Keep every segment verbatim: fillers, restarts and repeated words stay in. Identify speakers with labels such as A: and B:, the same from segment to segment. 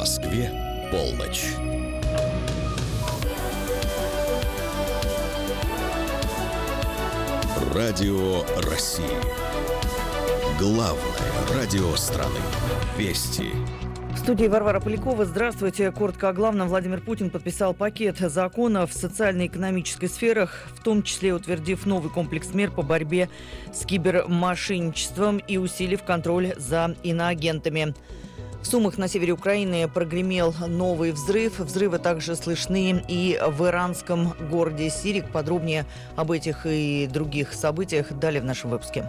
A: Москве полночь. Радио России. Главное радио страны. Вести.
B: В студии Варвара Полякова. Здравствуйте. Коротко о главном. Владимир Путин подписал пакет законов в социально-экономической сферах, в том числе утвердив новый комплекс мер по борьбе с кибермошенничеством и усилив контроль за иноагентами. В Сумах на севере Украины прогремел новый взрыв. Взрывы также слышны и в иранском городе Сирик. Подробнее об этих и других событиях далее в нашем выпуске.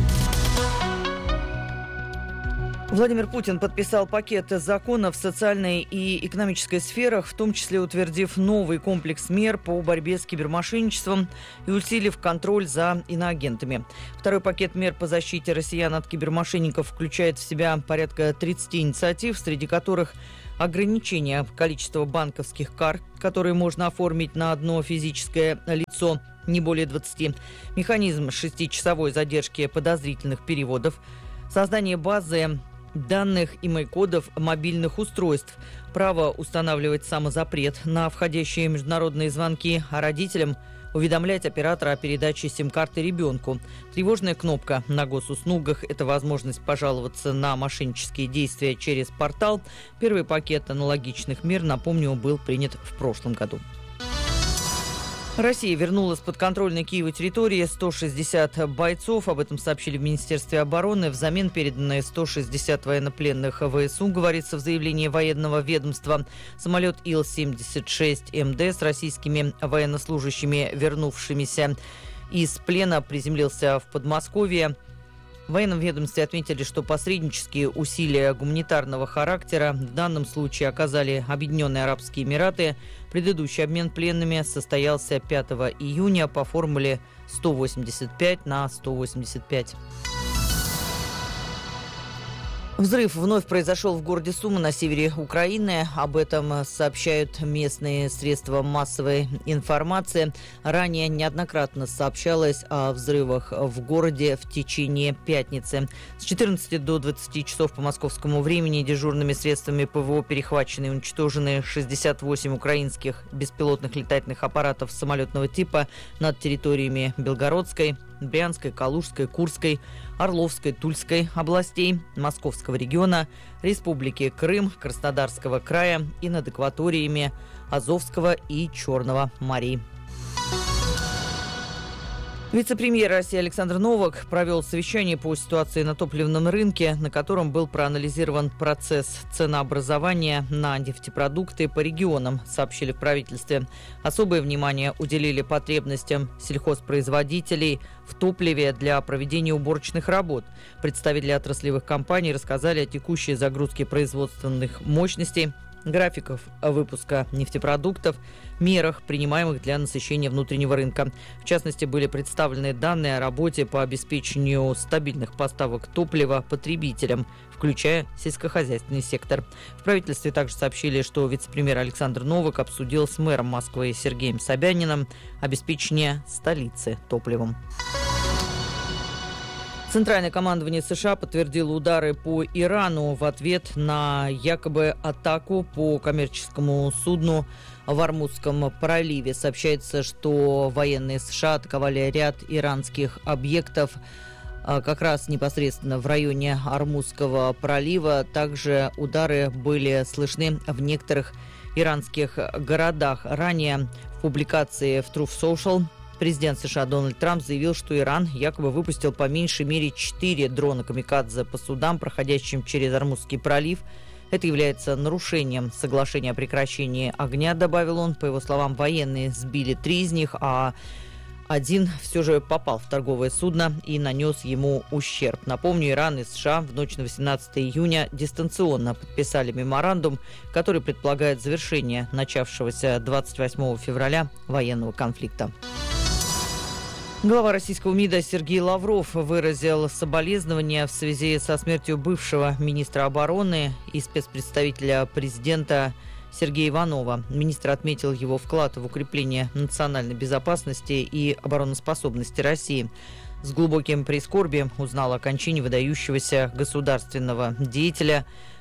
B: Владимир Путин подписал пакет законов в социальной и экономической сферах, в том числе утвердив новый комплекс мер по борьбе с кибермошенничеством и усилив контроль за иноагентами. Второй пакет мер по защите россиян от кибермошенников включает в себя порядка тридцати инициатив, среди которых ограничение количества банковских карт, которые можно оформить на одно физическое лицо, не более двадцати, механизм шестичасовой задержки подозрительных переводов, создание базы данных имей-кодов мобильных устройств, право устанавливать самозапрет на входящие международные звонки, а родителям уведомлять оператора о передаче сим-карты ребенку. Тревожная кнопка на госуслугах – это возможность пожаловаться на мошеннические действия через портал. Первый пакет аналогичных мер, напомню, был принят в прошлом году. Россия вернула с подконтрольной Киеву территории сто шестьдесят бойцов. Об этом сообщили в Министерстве обороны. Взамен переданы сто шестьдесят военнопленных ВСУ, говорится в заявлении военного ведомства. Самолет Ил семьдесят шесть эм дэ с российскими военнослужащими, вернувшимися из плена, приземлился в Подмосковье. В военном ведомстве отметили, что посреднические усилия гуманитарного характера в данном случае оказали Объединенные Арабские Эмираты. Предыдущий обмен пленными состоялся пятого июня по формуле сто восемьдесят пять на сто восемьдесят пять. Взрыв вновь произошел в городе Сумы на севере Украины. Об этом сообщают местные средства массовой информации. Ранее неоднократно сообщалось о взрывах в городе в течение пятницы. С четырнадцати до двадцати часов по московскому времени дежурными средствами ПВО перехвачены и уничтожены шестьдесят восемь украинских беспилотных летательных аппаратов самолетного типа над территориями Белгородской, Брянской, Калужской, Курской, Орловской, Тульской областей, Московского региона, Республики Крым, Краснодарского края и над акваториями Азовского и Черного морей. Вице-премьер России Александр Новак провел совещание по ситуации на топливном рынке, на котором был проанализирован процесс ценообразования на нефтепродукты по регионам, сообщили в правительстве. Особое внимание уделили потребностям сельхозпроизводителей в топливе для проведения уборочных работ. Представители отраслевых компаний рассказали о текущей загрузке производственных мощностей, графиков выпуска нефтепродуктов, мерах, принимаемых для насыщения внутреннего рынка. В частности, были представлены данные о работе по обеспечению стабильных поставок топлива потребителям, включая сельскохозяйственный сектор. В правительстве также сообщили, что вице-премьер Александр Новак обсудил с мэром Москвы Сергеем Собяниным обеспечение столицы топливом. Центральное командование США подтвердило удары по Ирану в ответ на якобы атаку по коммерческому судну в Ормузском проливе. Сообщается, что военные США атаковали ряд иранских объектов как раз непосредственно в районе Ормузского пролива. Также удары были слышны в некоторых иранских городах. Ранее в публикации в Truth Social президент США Дональд Трамп заявил, что Иран якобы выпустил по меньшей мере четыре дрона камикадзе по судам, проходящим через Ормузский пролив. Это является нарушением соглашения о прекращении огня, добавил он. По его словам, военные сбили три из них, а один все же попал в торговое судно и нанес ему ущерб. Напомню, Иран и США в ночь на восемнадцатое июня дистанционно подписали меморандум, который предполагает завершение начавшегося двадцать восьмого февраля военного конфликта. Глава российского МИДа Сергей Лавров выразил соболезнования в связи со смертью бывшего министра обороны и спецпредставителя президента Сергея Иванова. Министр отметил его вклад в укрепление национальной безопасности и обороноспособности России. С глубоким прискорбием узнал о кончине выдающегося государственного деятеля.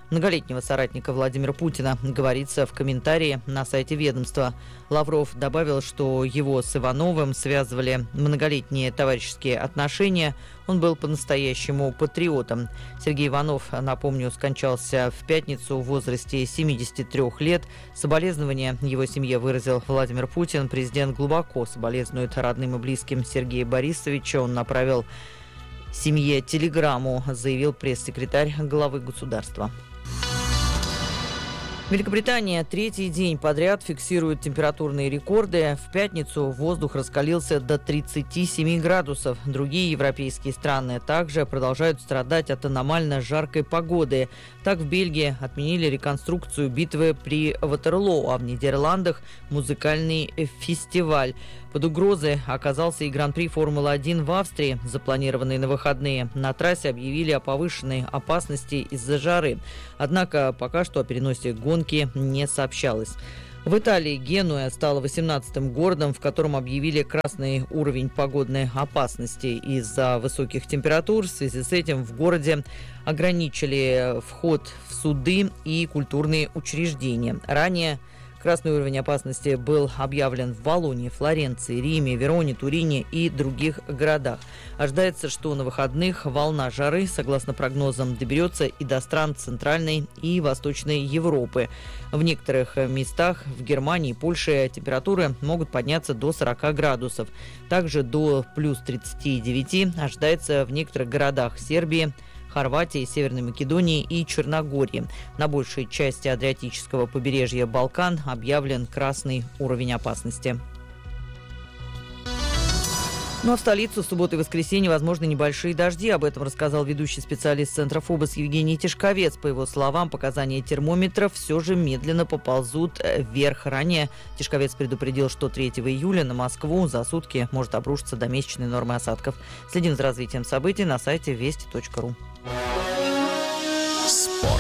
B: многолетнего соратника Владимира Путина, говорится в комментарии на сайте ведомства. Лавров добавил, что его с Ивановым связывали многолетние товарищеские отношения. Он был по-настоящему патриотом. Сергей Иванов, напомню, скончался в пятницу в возрасте семидесяти трёх лет. Соболезнования его семье выразил Владимир Путин. Президент глубоко соболезнует родным и близким Сергея Борисовича. Он направил семье телеграмму, заявил пресс-секретарь главы государства. Великобритания третий день подряд фиксирует температурные рекорды. В пятницу воздух раскалился до тридцати семи градусов. Другие европейские страны также продолжают страдать от аномально жаркой погоды. Так, в Бельгии отменили реконструкцию битвы при Ватерлоо, а в Нидерландах музыкальный фестиваль. Под угрозой оказался и Гран-при Формулы-один в Австрии, запланированный на выходные. На трассе объявили о повышенной опасности из-за жары. Однако пока что о переносе гонки не сообщалось. В Италии Генуя стала восемнадцатым городом, в котором объявили красный уровень погодной опасности из-за высоких температур. В связи с этим в городе ограничили вход в суды и культурные учреждения. Ранее красный уровень опасности был объявлен в Болонье, Флоренции, Риме, Вероне, Турине и других городах. Ожидается, что на выходных волна жары, согласно прогнозам, доберется и до стран Центральной и Восточной Европы. В некоторых местах в Германии и Польше температуры могут подняться до сорока градусов. Также до плюс тридцати девяти ожидается в некоторых городах Сербии, Хорватии, Северной Македонии и Черногории. На большей части Адриатического побережья Балкан объявлен красный уровень опасности. Ну а в столицу в субботу и воскресенье возможны небольшие дожди. Об этом рассказал ведущий специалист Центра ФОБОС Евгений Тишковец. По его словам, показания термометров все же медленно поползут вверх. Ранее Тишковец предупредил, что третьего июля на Москву за сутки может обрушиться до месячной нормы осадков. Следим за развитием событий на сайте вести точка ру.
A: Спорт.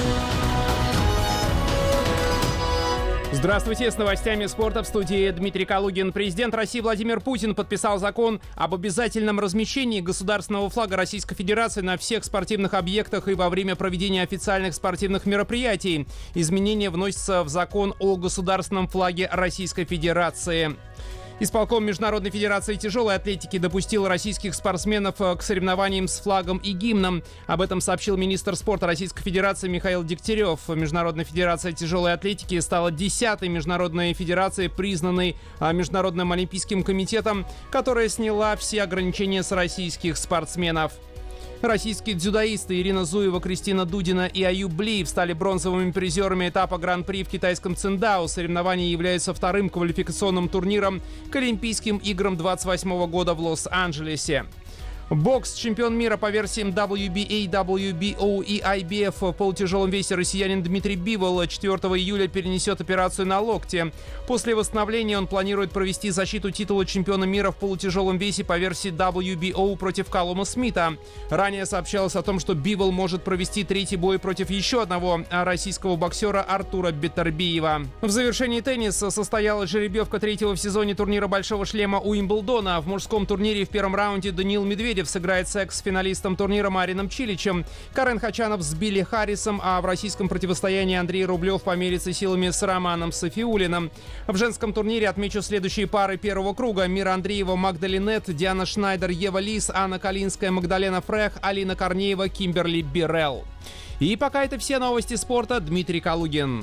C: Здравствуйте, с новостями спорта в студии Дмитрий Калугин. Президент России Владимир Путин подписал закон об обязательном размещении государственного флага Российской Федерации на всех спортивных объектах и во время проведения официальных спортивных мероприятий. Изменения вносятся в закон о государственном флаге Российской Федерации. Исполком Международной Федерации Тяжелой Атлетики допустил российских спортсменов к соревнованиям с флагом и гимном. Об этом сообщил министр спорта Российской Федерации Михаил Дегтярев. Международная Федерация Тяжелой Атлетики стала десятой международной федерацией, признанной Международным Олимпийским комитетом, которая сняла все ограничения с российских спортсменов. Российские дзюдоисты Ирина Зуева, Кристина Дудина и Аюб Блиев стали бронзовыми призерами этапа Гран-при в китайском Циндао. Соревнования являются вторым квалификационным турниром к Олимпийским играм двадцать восьмого года в Лос-Анджелесе. Бокс. Чемпион мира по версиям дабл ю би эй, дабл ю би о и ай би эф в полутяжелом весе россиянин Дмитрий Бивол четвёртого июля перенесет операцию на локте. После восстановления он планирует провести защиту титула чемпиона мира в полутяжелом весе по версии дабл ю би о против Калума Смита. Ранее сообщалось о том, что Бивол может провести третий бой против еще одного российского боксера Артура Бетарбиева. В завершении тенниса состоялась жеребьевка третьего в сезоне турнира Большого шлема Уимблдона. В мужском турнире в первом раунде Даниил Медведев сыграет с экс-финалистом турнира Марином Чиличем. Карен Хачанов с Билли Харрисом, а в российском противостоянии Андрей Рублев померится силами с Романом Софиулиным. В женском турнире отмечу следующие пары первого круга. Мира Андреева, Магдалинет, Диана Шнайдер, Ева Лис, Анна Калинская, Магдалена Фрех, Алина Корнеева, Кимберли Бирелл. И пока это все новости спорта. Дмитрий Калугин.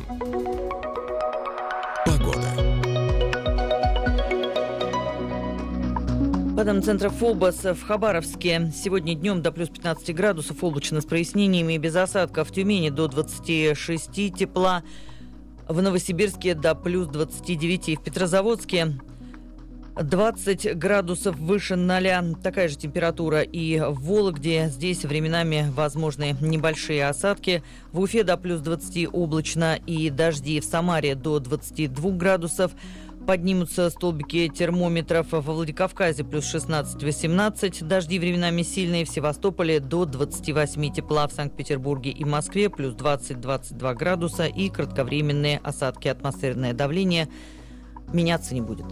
A: Погода.
B: По данным Центра ФОБОС, в Хабаровске сегодня днем до плюс пятнадцати градусов, облачно с прояснениями и без осадков. В Тюмени до двадцати шести тепла. В Новосибирске до плюс двадцати девяти. В Петрозаводске двадцать градусов выше ноля. Такая же температура и в Вологде. Здесь временами возможны небольшие осадки. В Уфе до плюс двадцати облачно и дожди. В Самаре до двадцати двух градусов. Поднимутся столбики термометров. Во Владикавказе плюс шестнадцать-восемнадцать. Дожди временами сильные. В Севастополе до двадцати восьми тепла. В Санкт-Петербурге и Москве плюс двадцать-двадцать два градуса. И кратковременные осадки. Атмосферное давление меняться не будет.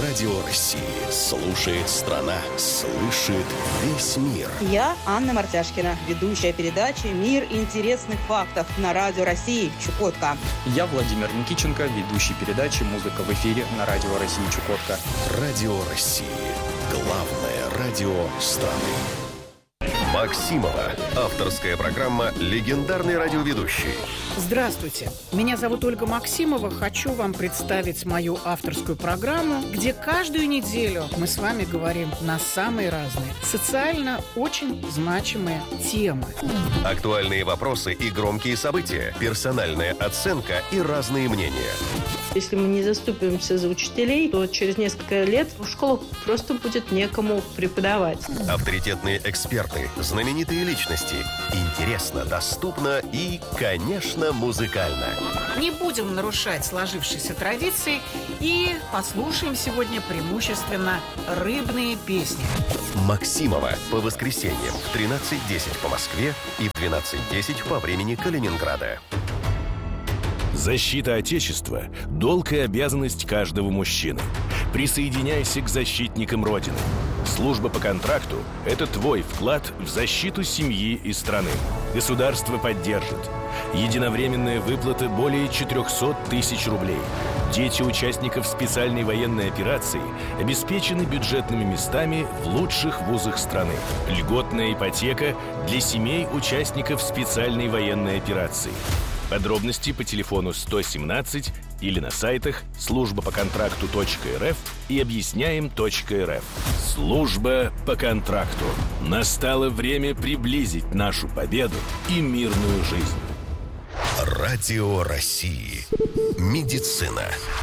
A: Радио России. Слушает страна. Слышит весь мир.
D: Я Анна Мартяшкина, ведущая передачи «Мир интересных фактов» на Радио России Чукотка.
E: Я Владимир Никиченко, ведущий передачи «Музыка в эфире» на Радио России Чукотка.
A: Радио России. Главное радио страны. Максимова. Авторская программа «Легендарный радиоведущий».
F: Здравствуйте. Меня зовут Ольга Максимова. Хочу вам представить мою авторскую программу, где каждую неделю мы с вами говорим на самые разные, социально очень значимые темы.
A: Актуальные вопросы и громкие события, персональная оценка и разные мнения.
G: Если мы не заступимся за учителей, то через несколько лет в школах просто будет некому преподавать.
A: Авторитетные эксперты, знаменитые личности. Интересно, доступно и, конечно, музыкально.
F: Не будем нарушать сложившиеся традиции и послушаем сегодня преимущественно рыбные песни.
A: Максимова по воскресеньям в тринадцать десять по Москве и в двенадцать десять по времени Калининграда.
H: Защита Отечества – долг и обязанность каждого мужчины. Присоединяйся к защитникам Родины. Служба по контракту – это твой вклад в защиту семьи и страны. Государство поддержит. Единовременная выплата более четыреста тысяч рублей. Дети участников специальной военной операции обеспечены бюджетными местами в лучших вузах страны. Льготная ипотека для семей участников специальной военной операции. Подробности по телефону сто семнадцать или на сайтах служба по контракту точка эр эф и объясняем точка эр эф. Служба по контракту. Настало время приблизить нашу победу и мирную жизнь.
A: Радио России. Медицина.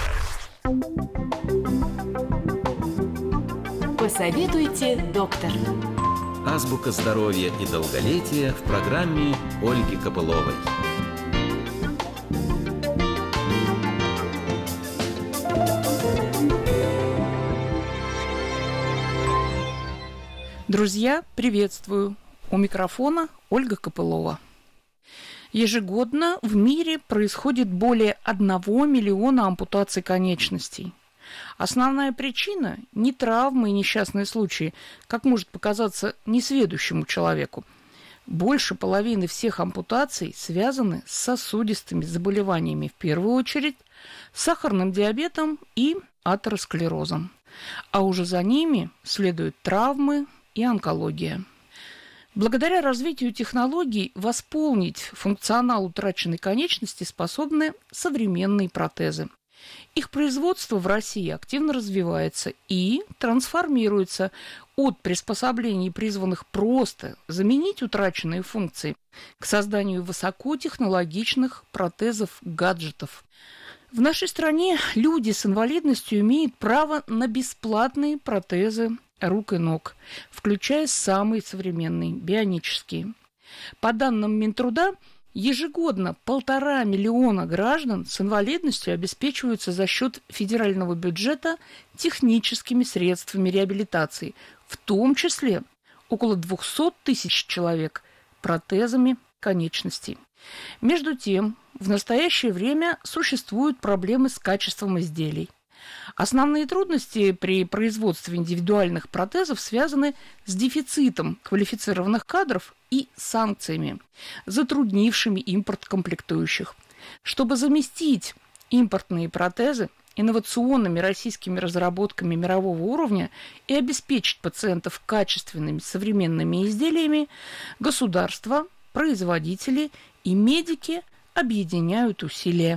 I: Посоветуйте, доктор.
J: Азбука здоровья и долголетия в программе Ольги Копыловой.
F: Друзья, приветствую! У микрофона Ольга Копылова. Ежегодно в мире происходит более одного миллиона ампутаций конечностей. Основная причина – не травмы и несчастные случаи, как может показаться несведущему человеку. Больше половины всех ампутаций связаны с сосудистыми заболеваниями, в первую очередь с сахарным диабетом и атеросклерозом. А уже за ними следуют травмы и онкология. Благодаря развитию технологий восполнить функционал утраченной конечности способны современные протезы. Их производство в России активно развивается и трансформируется от приспособлений, призванных просто заменить утраченные функции, к созданию высокотехнологичных протезов-гаджетов. В нашей стране люди с инвалидностью имеют право на бесплатные протезы рук и ног, включая самые современные, бионические. По данным Минтруда, ежегодно полтора миллиона граждан с инвалидностью обеспечиваются за счет федерального бюджета техническими средствами реабилитации, в том числе около двести тысяч человек протезами конечностей. Между тем, в настоящее время существуют проблемы с качеством изделий. Основные трудности при производстве индивидуальных протезов связаны с дефицитом квалифицированных кадров и санкциями, затруднившими импорт комплектующих. Чтобы заместить импортные протезы инновационными российскими разработками мирового уровня и обеспечить пациентов качественными современными изделиями, государство, производители и медики объединяют усилия.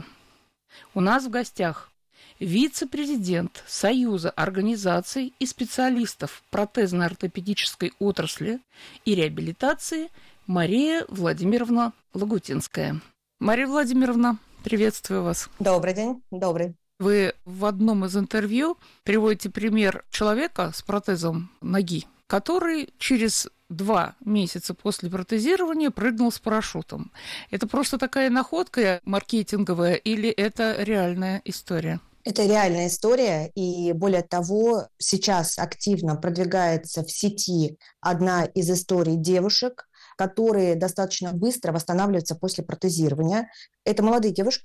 F: У нас в гостях вице-президент Союза организаций и специалистов протезно-ортопедической отрасли и реабилитации Мария Владимировна Лагутинская. Мария Владимировна, приветствую вас.
D: Добрый день, добрый.
F: Вы в одном из интервью приводите пример человека с протезом ноги, который через два месяца после протезирования прыгнул с парашютом. Это просто такая находка маркетинговая или это реальная история?
K: Это реальная история, и более того, сейчас активно продвигается в сети одна из историй девушек, которые достаточно быстро восстанавливаются после протезирования. Это молодые девушки,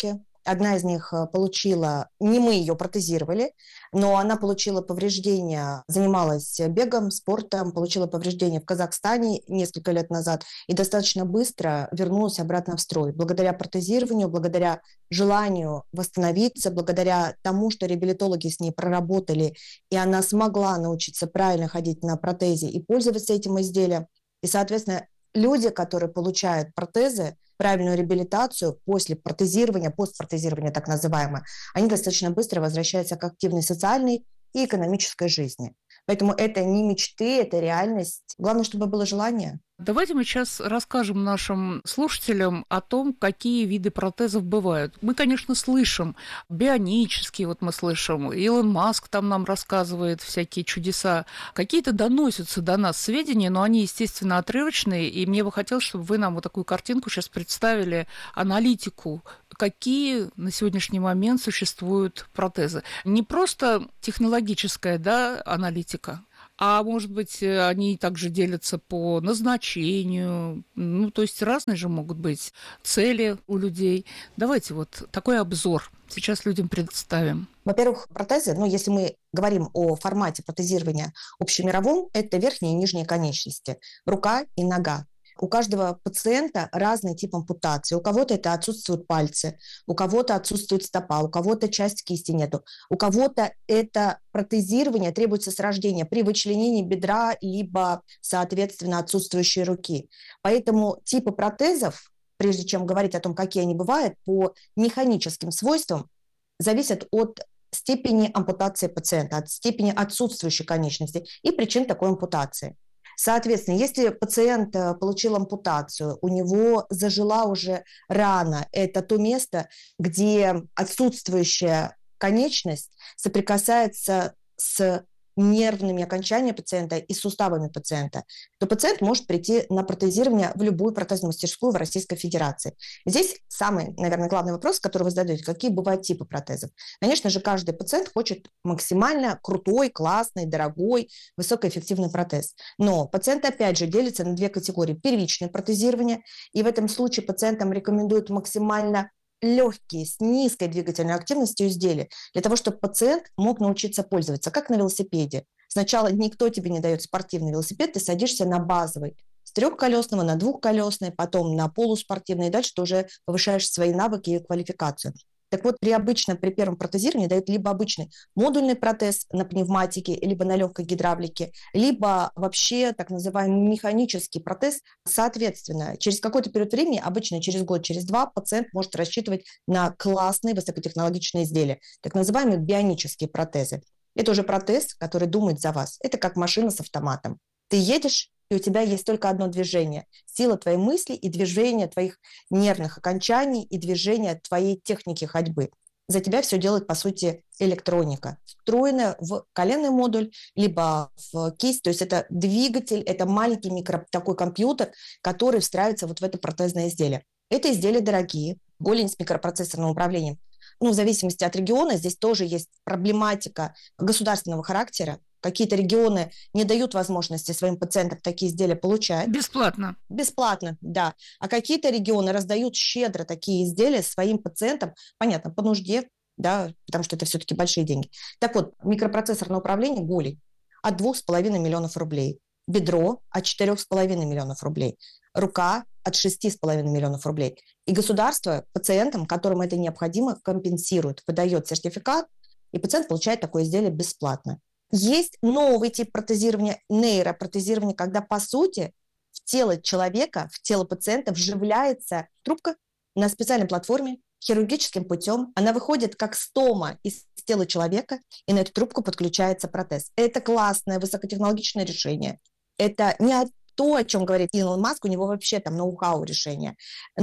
K: Одна из них получила, не мы ее протезировали, но она получила повреждения, занималась бегом, спортом, получила повреждения в Казахстане несколько лет назад и достаточно быстро вернулась обратно в строй. Благодаря протезированию, благодаря желанию восстановиться, благодаря тому, что реабилитологи с ней проработали, и она смогла научиться правильно ходить на протезе и пользоваться этим изделием. И, соответственно, люди, которые получают протезы, правильную реабилитацию после протезирования, постпротезирования так называемое, они достаточно быстро возвращаются к активной социальной и экономической жизни. Поэтому это не мечты, это реальность. Главное, чтобы было желание.
F: Давайте мы сейчас расскажем нашим слушателям о том, какие виды протезов бывают. Мы, конечно, слышим бионические, вот мы слышим, Илон Маск там нам рассказывает всякие чудеса. Какие-то доносятся до нас сведения, но они, естественно, отрывочные, и мне бы хотелось, чтобы вы нам вот такую картинку сейчас представили, аналитику, какие на сегодняшний момент существуют протезы. Не просто технологическая, да, аналитика, а может быть, они также делятся по назначению, ну, то есть разные же могут быть цели у людей. Давайте вот такой обзор сейчас людям представим.
K: Во-первых, протезы, ну, если мы говорим о формате протезирования общемировом, это верхние и нижние конечности, рука и нога. У каждого пациента разный тип ампутации. У кого-то это отсутствуют пальцы, у кого-то отсутствует стопа, у кого-то часть кисти нету, у кого-то это протезирование требуется с рождения при вычленении бедра либо, соответственно, отсутствующей руки. Поэтому типы протезов, прежде чем говорить о том, какие они бывают, по механическим свойствам зависят от степени ампутации пациента, от степени отсутствующей конечности и причин такой ампутации. Соответственно, если пациент получил ампутацию, у него зажила уже рана, это то место, где отсутствующая конечность соприкасается с нервными окончаниями пациента и суставами пациента, то пациент может прийти на протезирование в любую протезную мастерскую в Российской Федерации. Здесь самый, наверное, главный вопрос, который вы задаете, какие бывают типы протезов. Конечно же, каждый пациент хочет максимально крутой, классный, дорогой, высокоэффективный протез. Но пациент, опять же, делится на две категории. Первичное протезирование, и в этом случае пациентам рекомендуют максимально легкие, с низкой двигательной активностью изделия, для того, чтобы пациент мог научиться пользоваться, как на велосипеде. Сначала никто тебе не дает спортивный велосипед, ты садишься на базовый, с трехколесного на двухколесный, потом на полуспортивный, и дальше ты уже повышаешь свои навыки и квалификацию. Так вот, при обычном, при первом протезировании дают либо обычный модульный протез на пневматике, либо на легкой гидравлике, либо вообще так называемый механический протез. Соответственно, через какой-то период времени, обычно через год, через два, пациент может рассчитывать на классные высокотехнологичные изделия, так называемые бионические протезы. Это уже протез, который думает за вас. Это как машина с автоматом. Ты едешь, и у тебя есть только одно движение. Сила твоей мысли и движение твоих нервных окончаний и движение твоей техники ходьбы. За тебя все делает, по сути, электроника, встроенная в коленный модуль, либо в кисть. То есть это двигатель, это маленький микро, такой компьютер, который встраивается вот в это протезное изделие. Это изделия дорогие, голень с микропроцессорным управлением. Ну, в зависимости от региона, здесь тоже есть проблематика государственного характера. Какие-то регионы не дают возможности своим пациентам такие изделия получать.
F: Бесплатно.
K: Бесплатно, да. А какие-то регионы раздают щедро такие изделия своим пациентам, понятно, по нужде, да, потому что это все-таки большие деньги. Так вот, микропроцессорное управление голень от двух с половиной миллионов рублей. Бедро от четырех с половиной миллионов рублей. Рука от шести с половиной миллионов рублей. И государство пациентам, которым это необходимо, компенсирует, выдает сертификат, и пациент получает такое изделие бесплатно. Есть новый тип протезирования, нейропротезирование, когда, по сути, в тело человека, в тело пациента вживляется трубка на специальной платформе хирургическим путем. Она выходит как стома из тела человека, и на эту трубку подключается протез. Это классное, высокотехнологичное решение. Это не то, о чем говорит Илон Маск, у него вообще там ноу-хау решение.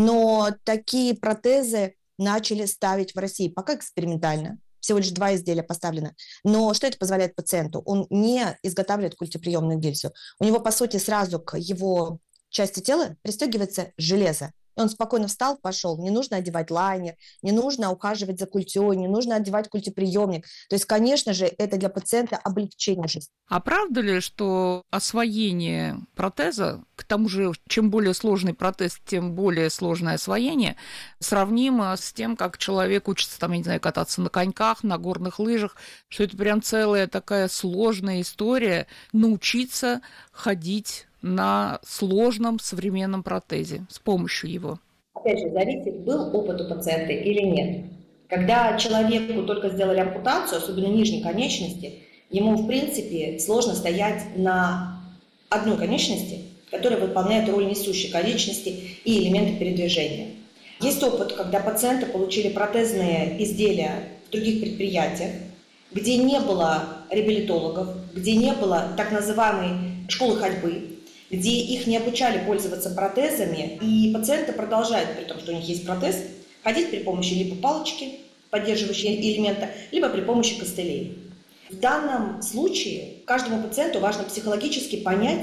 K: Но такие протезы начали ставить в России, пока экспериментально. Всего лишь два изделия поставлено. Но что это позволяет пациенту? Он не изготавливает культиприемную гильзу. У него, по сути, сразу к его части тела пристегивается железо. И он спокойно встал, пошел. Не нужно одевать лайнер, не нужно ухаживать за культей, не нужно одевать культиприемник. То есть, конечно же, это для пациента облегчение жизни.
F: А правда ли, что освоение протеза к тому же, чем более сложный протез, тем более сложное освоение, сравнимо с тем, как человек учится, там, я не знаю, кататься на коньках, на горных лыжах, что это прям целая такая сложная история научиться ходить на сложном современном протезе с помощью его.
L: Опять же, зависит, был опыт у пациента или нет. Когда человеку только сделали ампутацию, особенно нижней конечности, ему, в принципе, сложно стоять на одной конечности, которая выполняет роль несущей конечности и элемента передвижения. Есть опыт, когда пациенты получили протезные изделия в других предприятиях, где не было реабилитологов, где не было так называемой школы ходьбы, где их не обучали пользоваться протезами, и пациенты продолжают, при том, что у них есть протез, ходить при помощи либо палочки, поддерживающего элемента, либо при помощи костылей. В данном случае каждому пациенту важно психологически понять,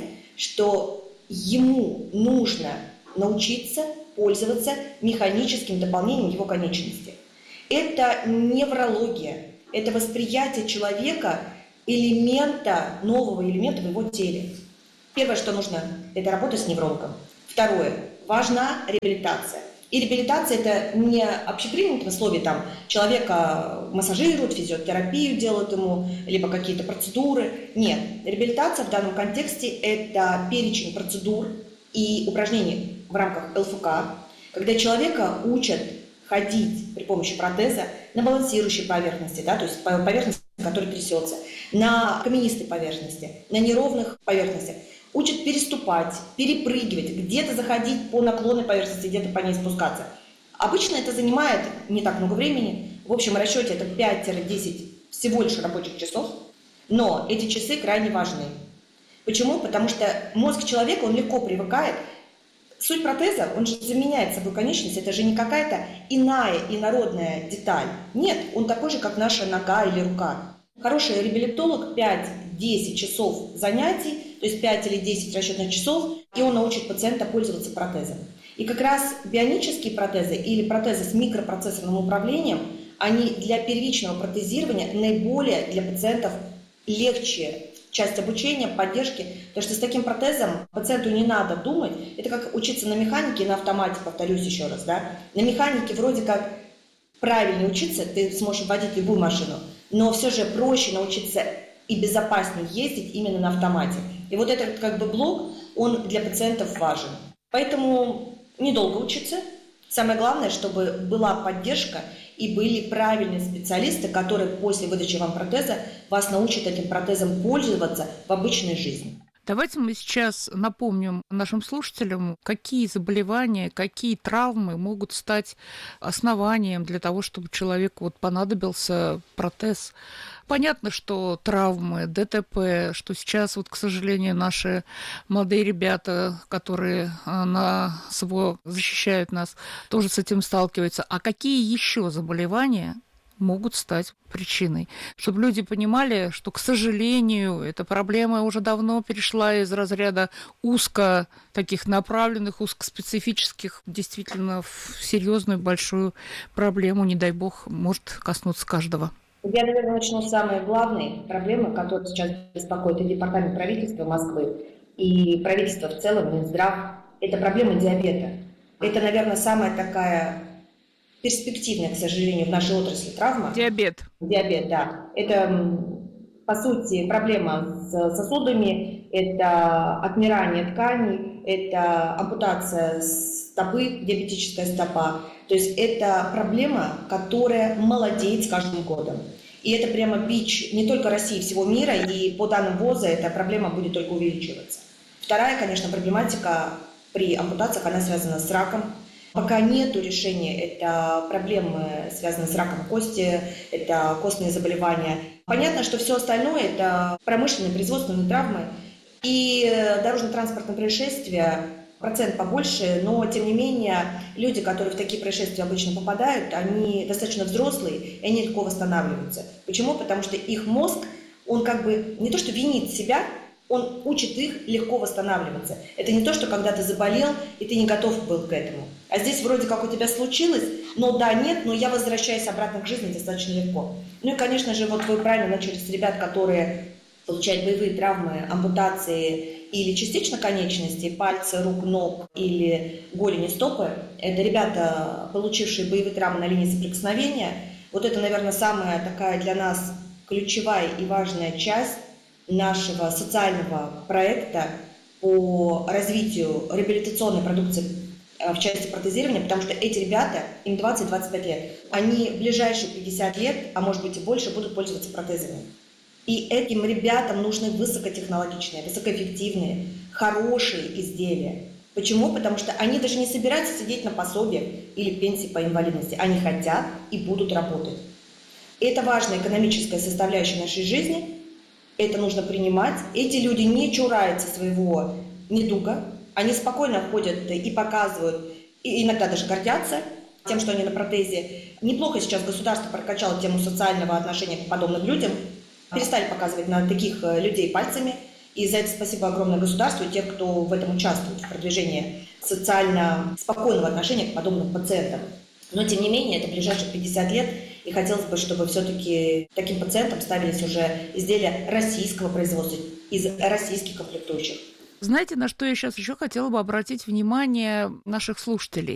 L: что ему нужно научиться пользоваться механическим дополнением его конечности. Это неврология, это восприятие человека элемента, нового элемента в его теле. Первое, что нужно, это работа с неврологом. Второе, важна реабилитация. И реабилитация – это не общепринятое слове, там, человека массажируют, физиотерапию делают ему, либо какие-то процедуры. Нет, реабилитация в данном контексте – это перечень процедур и упражнений в рамках эл эф ка, когда человека учат ходить при помощи протеза на балансирующей поверхности, да, то есть поверхности, которая трясется, на каменистой поверхности, на неровных поверхностях. Учат переступать, перепрыгивать, где-то заходить по наклонной поверхности, где-то по ней спускаться. Обычно это занимает не так много времени. В общем расчете это пять-десять всего лишь рабочих часов. Но эти часы крайне важны. Почему? Потому что мозг человека, он легко привыкает. Суть протеза, он же заменяет собой конечность, это же не какая-то иная, инородная деталь. Нет, он такой же, как наша нога или рука. Хороший реабилитолог пять-десять часов занятий, то есть пять или десять расчетных часов, и он научит пациента пользоваться протезом. И как раз бионические протезы или протезы с микропроцессорным управлением, они для первичного протезирования наиболее для пациентов легче часть обучения, поддержки, потому что с таким протезом пациенту не надо думать. Это как учиться на механике и на автомате, повторюсь еще раз. Да? На механике вроде как правильно учиться, ты сможешь водить любую машину, но все же проще научиться и безопаснее ездить именно на автомате. И вот этот как бы блок, он для пациентов важен. Поэтому недолго учиться. Самое главное, чтобы была поддержка и были правильные специалисты, которые после выдачи вам протеза вас научат этим протезом пользоваться в обычной жизни.
F: Давайте мы сейчас напомним нашим слушателям, какие заболевания, какие травмы могут стать основанием для того, чтобы человеку вот понадобился протез. Понятно, что травмы, дэ тэ пэ, что сейчас, вот, к сожалению, наши молодые ребята, которые на СВО защищают нас, тоже с этим сталкиваются. А какие еще заболевания могут стать причиной? Чтобы люди понимали, что, к сожалению, эта проблема уже давно перешла из разряда узко таких направленных, узкоспецифических, действительно в серьезную большую проблему, не дай бог, может коснуться каждого.
L: Я, наверное, начну с самой главной проблемы, которая сейчас беспокоит и департамент правительства Москвы, и правительство в целом, Минздрав. Это проблема диабета. Это, наверное, самая такая перспективная, к сожалению, в нашей отрасли травма.
F: Диабет.
L: Диабет, да. Это, по сути, проблема с сосудами, это отмирание тканей, это ампутация стопы, диабетическая стопа. То есть это проблема, которая молодеет с каждым годом. И это прямо бич не только России, всего мира, и по данным ВОЗа эта проблема будет только увеличиваться. Вторая, конечно, проблематика при ампутациях, она связана с раком. Пока нет решения, это проблемы, связанные с раком кости, это костные заболевания. Понятно, что все остальное – это промышленные, производственные травмы и дорожно-транспортные происшествия. Процент побольше, но, тем не менее, люди, которые в такие происшествия обычно попадают, они достаточно взрослые, и они легко восстанавливаются. Почему? Потому что их мозг, он как бы не то что винит себя, он учит их легко восстанавливаться. Это не то, что когда ты заболел, и ты не готов был к этому. А здесь вроде как у тебя случилось, но да, нет, но я возвращаюсь обратно к жизни достаточно легко. Ну и, конечно же, вот вы правильно начали с ребят, которые получают боевые травмы, ампутации или частично конечности, пальцы, рук, ног или голени, стопы, это ребята, получившие боевые травмы на линии соприкосновения. Вот это, наверное, самая такая для нас ключевая и важная часть нашего социального проекта по развитию реабилитационной продукции в части протезирования, потому что эти ребята, им двадцать-двадцать пять лет, они в ближайшие пятьдесят лет, а может быть и больше, будут пользоваться протезами. И этим ребятам нужны высокотехнологичные, высокоэффективные, хорошие изделия. Почему? Потому что они даже не собираются сидеть на пособиях или пенсии по инвалидности. Они хотят и будут работать. И это важная экономическая составляющая нашей жизни. Это нужно принимать. Эти люди не чураются своего недуга. Они спокойно ходят и показывают, и иногда даже гордятся тем, что они на протезе. Неплохо сейчас государство прокачало тему социального отношения к подобным людям. Перестали показывать на таких людей пальцами. И за это спасибо огромное государству и тех, кто в этом участвует, в продвижении социально спокойного отношения к подобным пациентам. Но, тем не менее, это ближайшие пятьдесят лет, и хотелось бы, чтобы все-таки таким пациентам ставились уже изделия российского производства, из российских комплектующих.
F: Знаете, на что я сейчас еще хотела бы обратить внимание наших слушателей?